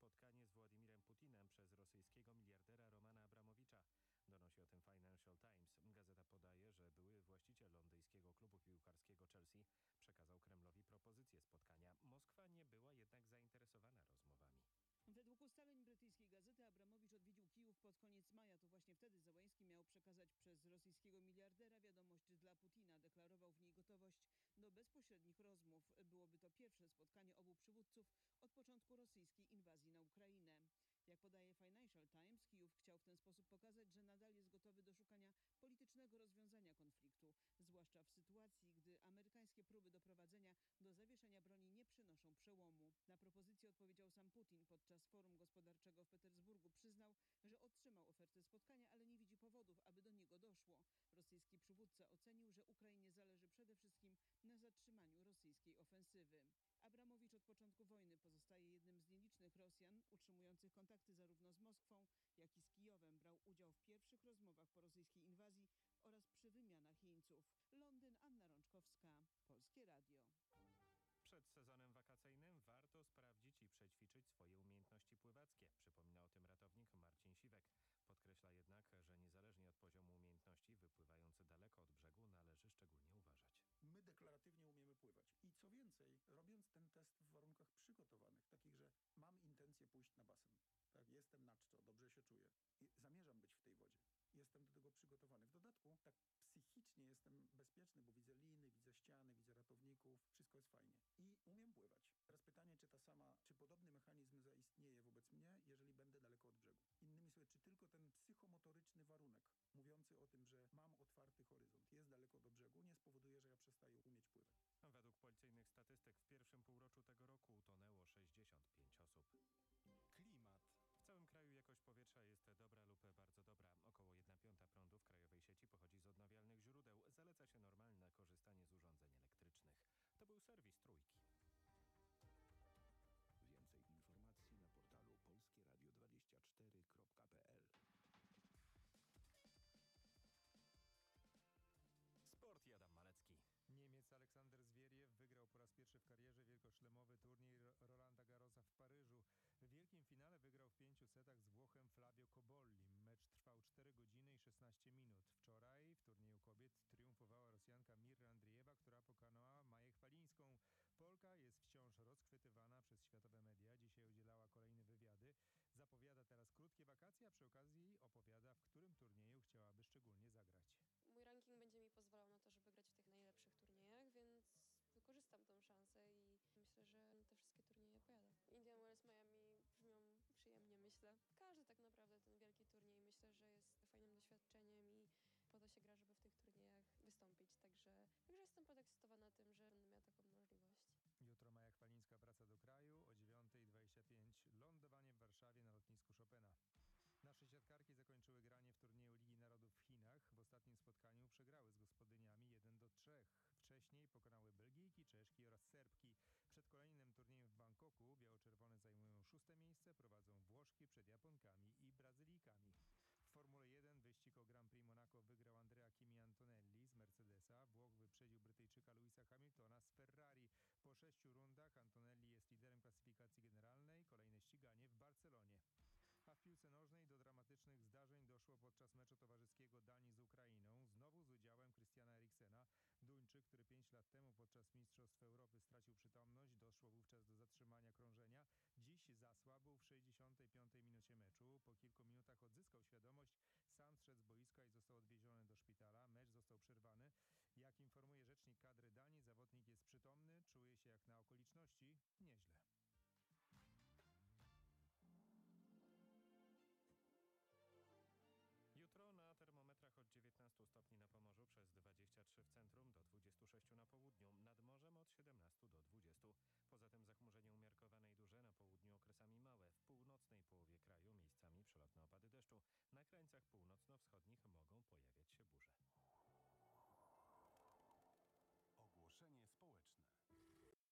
spotkanie z Władimirem Putinem przez rosyjskiego miliardera Romana Abramowicza. Donosi o tym Financial Times. Gazeta podaje, że były właściciel londyńskiego klubu piłkarskiego Chelsea przekazał Kremlowi propozycję spotkania. Moskwa nie była jednak zainteresowana rozmowami. Według ustaleń brytyjskiej gazety Abramowicz odwiedził Kijów pod koniec maja. To właśnie wtedy Zełański miał przekazać przez rosyjskiego miliardera wiadomość dla Putina. Deklarował w niej gotowość do bezpośrednich rozmów. Byłoby to pierwsze spotkanie obu przywódców od początku rosyjskiej inwazji na Ukrainę. Jak podaje Financial Times, Kijów chciał w ten sposób pokazać, że nadal jest gotowy do szukania politycznego rozwiązania konfliktu, zwłaszcza w sytuacji, gdy amerykańskie próby doprowadzenia do zawieszenia broni nie przynoszą przełomu. Na propozycję odpowiedział sam Putin. Podczas forum gospodarczego w Petersburgu przyznał, że otrzymał ofertę spotkania, ale nie widzi powodów, aby do niego doszło. Rosyjski przywódca ocenił, że Ukrainie zależy przede wszystkim na zatrzymaniu rosyjskiej ofensywy. Abramowicz od początku wojny pozostaje jednym z nielicznych Rosjan utrzymujących kontakty zarówno z Moskwą, jak i z Kijowem. Brał udział w pierwszych rozmowach po rosyjskiej inwazji oraz przy wymianach jeńców. Londyn, Anna Rączkowska, Polskie Radio. Przed sezonem wakacyjnym warto sprawdzić i przećwiczyć swoje umiejętności pływackie. Przypomina o tym ratownik Marcin Siwek. Podkreśla jednak, że niezależnie od poziomu umiejętności, wypływając daleko od brzegu, należy szczególnie uważać. My deklaratywnie umiemy pływać. I co więcej, robiąc ten test w warunkach przygotowanych, takich, że mam intencję pójść na basen, tak, jestem na czczo, dobrze się czuję i zamierzam być w tej wodzie. Jestem do tego przygotowany. W dodatku tak psychicznie jestem bezpieczny, bo widzę liny, widzę ściany, widzę ratowników, wszystko jest fajnie. I umiem pływać. Teraz pytanie, czy podobny mechanizm zaistnieje wobec mnie, jeżeli będę daleko od brzegu. Innymi słowy, czy tylko ten psychomotoryczny warunek, mówiący o tym, że mam otwarty horyzont, jest daleko do brzegu, nie spowoduje, że ja przestaję umieć pływać. Według policyjnych statystyk w pierwszym półroczu tego roku utonęło 65 osób. Klimat. W całym kraju jakość powietrza jest dobra lub bardzo dobra. Około 1/5 prądu w krajowej sieci pochodzi z odnawialnych źródeł. Zaleca się normalne korzystanie z urządzeń elektrycznych. To był serwis Trójki. Więcej informacji na portalu polskieradio24.pl. Sport i Adam Malecki. Niemiec Aleksander Zwieriew wygrał po raz pierwszy w karierze wielkoszlemowy turniej Rolanda Garrosa w Paryżu. W wielkim finale wygrał w 5 setach z Włochem Flavio Cobolli. Mecz trwał 4 godziny i 16 minut. Wczoraj w turnieju kobiet triumfowała Rosjanka Mirra Andriejewa, która pokonała Maję Chwalińską. Polka jest wciąż rozchwytywana przez światowe media. Dzisiaj udzielała kolejne wywiady. Zapowiada teraz krótkie wakacje, a przy okazji opowiada, w którym turnieju chciałaby szczególnie zagrać. Mój ranking będzie mi pozwalał na to, żeby grać w tych najlepszych turniejach, więc wykorzystam tą szansę i myślę, że te wszystkie turnieje pojadę. Indian Wells, Miami brzmią przyjemnie, myślę. Każdy tak naprawdę ten wielki turniej myślę, że jest fajnym doświadczeniem i po to się gra, żeby w tych turniejach wystąpić. Także jestem podekscytowana tym, że będę miała taką możliwość. Jutro Maja Chwalińska wraca do kraju o 9:25. Lądowanie w Warszawie na lotnisku Chopina. Nasze siatkarki zakończyły granie w turnieju Ligi Narodów w Chinach. W ostatnim spotkaniu przegrały z gospodyniami 1-3. Wcześniej pokonały Belgijki, Czeszki oraz Serbki. Przed kolejnym turniejem w Bangkoku biało-czerwone zajmują 6. miejsce, prowadzą Włoszki przed Japonkami i Brazylijkami. W Formule 1 wyścig o Grand Prix Monaco wygrał Andrea Kimi Antonelli z Mercedesa. Włoch wyprzedził Brytyjczyka Lewisa Hamiltona z Ferrari. Po 6 rundach Antonelli jest liderem klasyfikacji generalnej. Kolejne ściganie w Barcelonie. A w piłce nożnej do dramatycznych zdarzeń doszło podczas meczu towarzyskiego Danii z Ukrainą. Znowu z udziałem Christiana Eriksena. Duńczyk, który 5 lat temu podczas Mistrzostw Europy stracił przytomność, doszło wówczas do zatrzymania krążenia. Dziś zasłabł w 65 minucie meczu. Po kilku minutach odzyskał świadomość, sam zszedł z boiska i został odwieziony do szpitala. Mecz został przerwany. Jak informuje rzecznik kadry Danii, zawodnik jest przytomny, czuje się jak na okoliczności nieźle. Jutro na termometrach od 19 stopni na Pomorzu, przez 23 w centrum, do 26 na południu, nad morzem od 17 do 20. Poza tym zachmurzenie umiarkowane i duże, na południu okresami małe. W północnej połowie kraju miejscami przelotne opady deszczu. Na krańcach północno-wschodnich mogą pojawiać się burze.